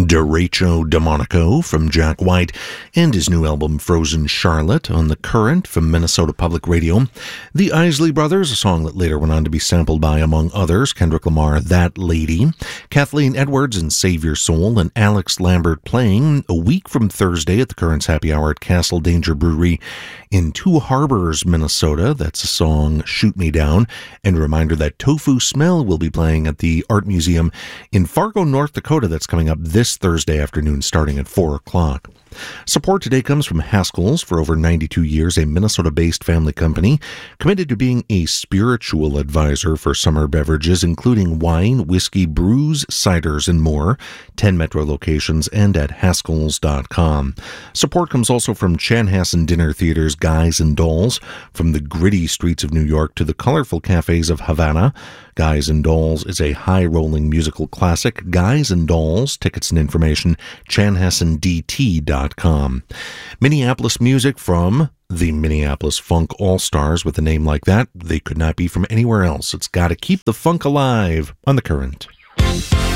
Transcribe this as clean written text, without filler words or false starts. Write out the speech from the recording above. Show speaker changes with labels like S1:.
S1: Derecho Demonico from Jack White and his new album Frozen Charlotte on The Current from Minnesota Public Radio. The Isley Brothers, a song that later went on to be sampled by, among others, Kendrick Lamar, That Lady, Kathleen Edwards and Save Your Soul, and Alex Lambert playing a week from Thursday at the Current's Happy Hour at Castle Danger Brewery in Two Harbors, Minnesota. That's a song, Shoot Me Down. And a reminder that Tofu Smell will be playing at the Art Museum in Fargo, North Dakota. That's coming up this Thursday afternoon starting at 4 o'clock. Support today comes from Haskell's. For over 92 years, a Minnesota-based family company committed to being a spiritual advisor for summer beverages, including wine, whiskey, brews, ciders, and more. 10 metro locations and at Haskells.com. Support comes also from Chanhassen Dinner Theater's Guys and Dolls. From the gritty streets of New York to the colorful cafes of Havana, Guys and Dolls is a high-rolling musical classic. Guys and Dolls, tickets and information, chanhassendt.com. Minneapolis music from the Minneapolis Funk All-Stars. With a name like that, they could not be from anywhere else. It's got to keep the funk alive on The Current.